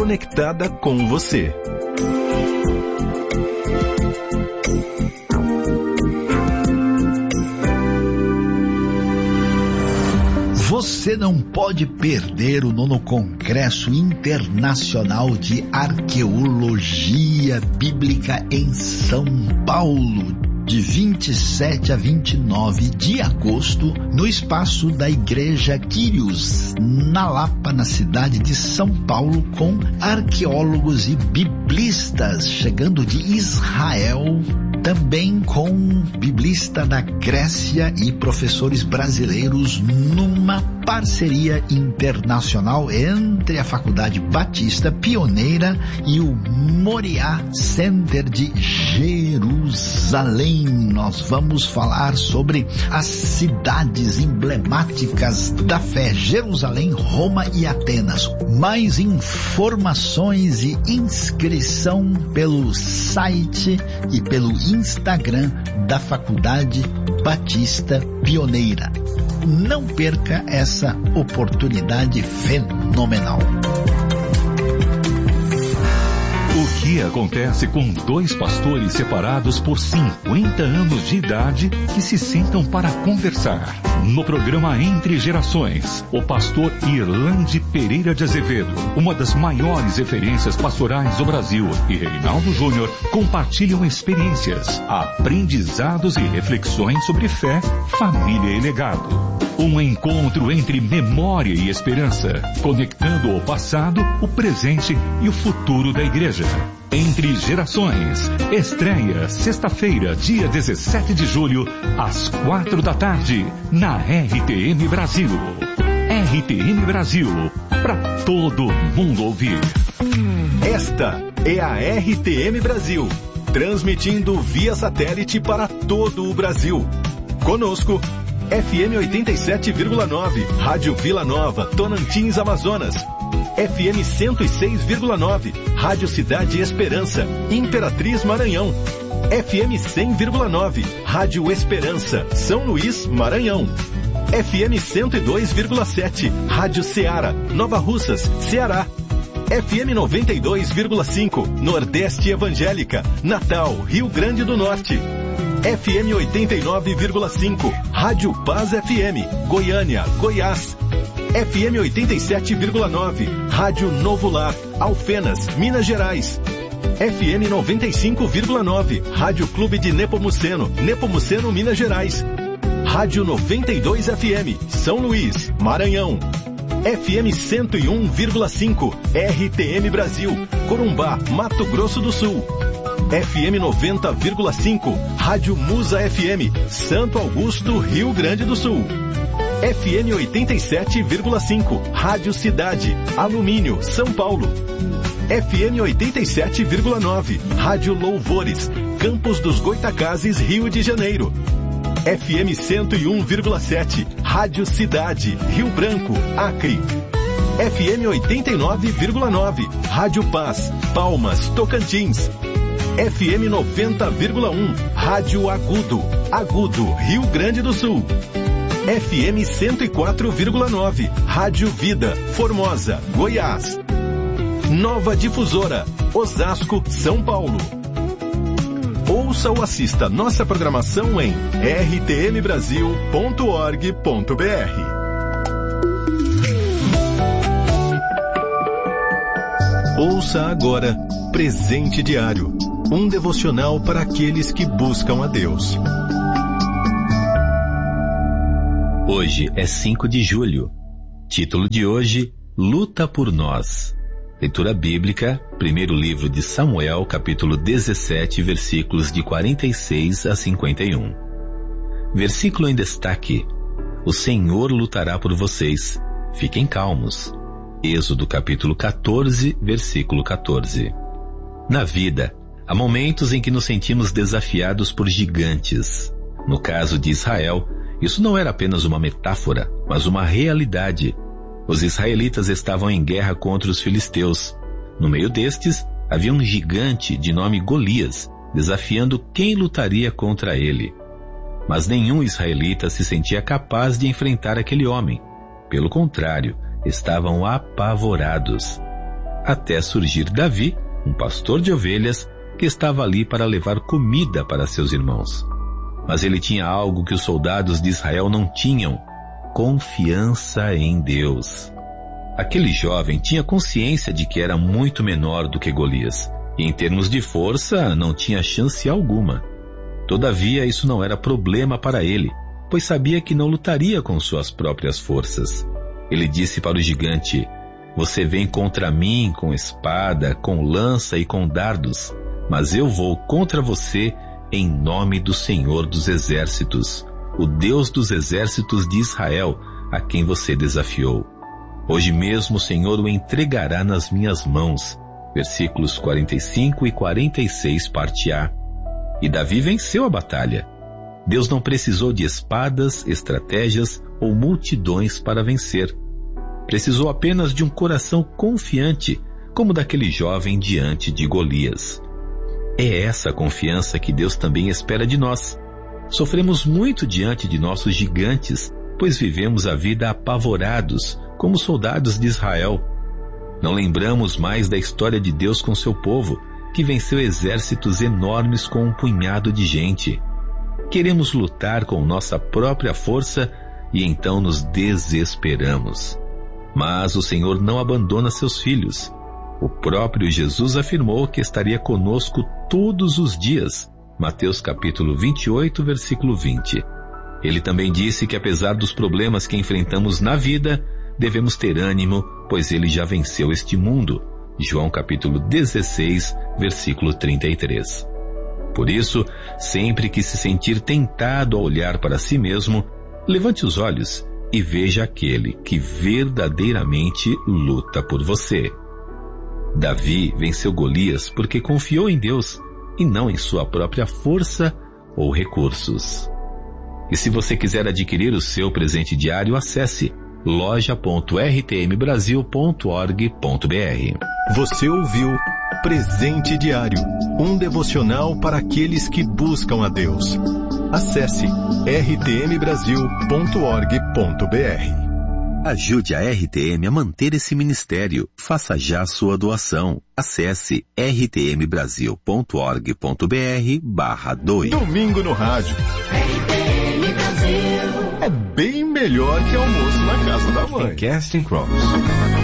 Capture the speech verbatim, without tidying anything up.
conectada com você. Você não pode perder o nono Congresso Internacional de Arqueologia Bíblica em São Paulo, de vinte e sete a vinte e nove de agosto, no espaço da Igreja Quírios, na Lapa, na cidade de São Paulo, com arqueólogos e biblistas chegando de Israel, também com biblista da Grécia e professores brasileiros, numa parceria internacional entre a Faculdade Batista Pioneira e o Moriá Center de Jerusalém. Nós vamos falar sobre as cidades emblemáticas da fé: Jerusalém, Roma e Atenas. Mais informações e inscrição pelo site e pelo Instagram da Faculdade Batista Pioneira. Não perca essa oportunidade fenomenal. O que acontece com dois pastores separados por cinquenta anos de idade que se sentam para conversar? No programa Entre Gerações, o pastor Irlande Pereira de Azevedo, uma das maiores referências pastorais do Brasil, e Reinaldo Júnior compartilham experiências, aprendizados e reflexões sobre fé, família e legado. Um encontro entre memória e esperança, conectando o passado, o presente e o futuro da igreja. Entre Gerações, estreia sexta-feira, dia dezessete de julho, às quatro da tarde, na R T M Brasil. R T M Brasil, para todo mundo ouvir. Esta é a R T M Brasil, transmitindo via satélite para todo o Brasil. Conosco, F M oitenta e sete vírgula nove, Rádio Vila Nova, Tonantins, Amazonas. F M cento e seis vírgula nove, Rádio Cidade Esperança, Imperatriz, Maranhão. F M cem vírgula nove, Rádio Esperança, São Luís, Maranhão. F M cento e dois vírgula sete, Rádio Ceará, Nova Russas, Ceará. F M noventa e dois vírgula cinco, Nordeste Evangélica, Natal, Rio Grande do Norte. F M oitenta e nove vírgula cinco, Rádio Paz F M, Goiânia, Goiás. F M oitenta e sete vírgula nove, Rádio Novo Lar, Alfenas, Minas Gerais. F M noventa e cinco vírgula nove, Rádio Clube de Nepomuceno, Nepomuceno, Minas Gerais. Rádio noventa e dois F M, São Luís, Maranhão. F M cento e um vírgula cinco, R T M Brasil, Corumbá, Mato Grosso do Sul. F M noventa vírgula cinco, Rádio Musa F M, Santo Augusto, Rio Grande do Sul. F M oitenta e sete vírgula cinco, Rádio Cidade, Alumínio, São Paulo. F M oitenta e sete vírgula nove, Rádio Louvores, Campos dos Goitacazes, Rio de Janeiro. F M cento e um vírgula sete, Rádio Cidade, Rio Branco, Acre. F M oitenta e nove vírgula nove, Rádio Paz, Palmas, Tocantins. F M noventa vírgula um, Rádio Agudo, Agudo, Rio Grande do Sul. F M cento e quatro vírgula nove, Rádio Vida, Formosa, Goiás. Nova Difusora, Osasco, São Paulo. Ouça ou assista nossa programação em r t m brasil ponto org ponto b r. Ouça agora Presente Diário, um devocional para aqueles que buscam a Deus. Hoje é cinco de julho. Título de hoje: Luta por nós. Leitura bíblica, primeiro livro de Samuel, capítulo dezessete, versículos de quarenta e seis a cinquenta e um. Versículo em destaque: O Senhor lutará por vocês. Fiquem calmos. Êxodo capítulo quatorze, versículo quatorze. Na vida, há momentos em que nos sentimos desafiados por gigantes. No caso de Israel, isso não era apenas uma metáfora, mas uma realidade. Os israelitas estavam em guerra contra os filisteus. No meio destes, havia um gigante de nome Golias, desafiando quem lutaria contra ele. Mas nenhum israelita se sentia capaz de enfrentar aquele homem. Pelo contrário, estavam apavorados. até surgir Davi, um pastor de ovelhas, que estava ali para levar comida para seus irmãos. Mas ele tinha algo que os soldados de Israel não tinham: confiança em Deus. Aquele jovem tinha consciência de que era muito menor do que Golias, e em termos de força não tinha chance alguma. Todavia, isso não era problema para ele, pois sabia que não lutaria com suas próprias forças. Ele disse para o gigante: você vem contra mim com espada, com lança e com dardos, mas eu vou contra você em nome do Senhor dos Exércitos, o Deus dos exércitos de Israel, a quem você desafiou. Hoje mesmo o Senhor o entregará nas minhas mãos. Versículos quarenta e cinco e quarenta e seis, parte A. E Davi venceu a batalha. Deus não precisou de espadas, estratégias ou multidões para vencer. Precisou apenas de um coração confiante, como daquele jovem diante de Golias. É essa confiança que Deus também espera de nós. Sofremos muito diante de nossos gigantes, pois vivemos a vida apavorados, como soldados de Israel. Não lembramos mais da história de Deus com seu povo, que venceu exércitos enormes com um punhado de gente. Queremos lutar com nossa própria força e então nos desesperamos. Mas o Senhor não abandona seus filhos. O próprio Jesus afirmou que estaria conosco todos os dias. Mateus capítulo vinte e oito, versículo vinte. Ele também disse que apesar dos problemas que enfrentamos na vida, devemos ter ânimo, pois ele já venceu este mundo. João capítulo dezesseis, versículo trinta e três. Por isso, sempre que se sentir tentado a olhar para si mesmo, levante os olhos e veja aquele que verdadeiramente luta por você. Davi venceu Golias porque confiou em Deus e não em sua própria força ou recursos. E se você quiser adquirir o seu presente diário, acesse loja ponto r t m brasil ponto org ponto b r. Você ouviu Presente Diário, um devocional para aqueles que buscam a Deus. Acesse r t m brasil ponto org ponto b r. Ajude a R T M a manter esse ministério. Faça já sua doação. Acesse r t m brasil ponto org ponto b r barra doe. Domingo no rádio. R T M Brasil. É bem melhor que almoço na casa da mãe. Casting Cross.